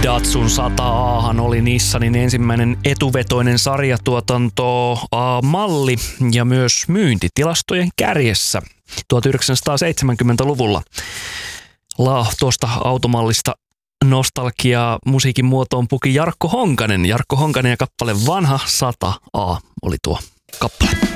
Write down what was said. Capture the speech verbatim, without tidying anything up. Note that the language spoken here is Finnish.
Datsun sata A:han oli Nissanin ensimmäinen etuvetoinen sarjatuotanto A-malli ja myös myyntitilastojen kärjessä tuhatyhdeksänsataaseitsemänkymmentäluvulla. La, tuosta automallista nostalgiaa musiikin muotoon puki Jarkko Honkanen. Jarkko Honkanen ja kappale Vanha sata A oli tuo kappale.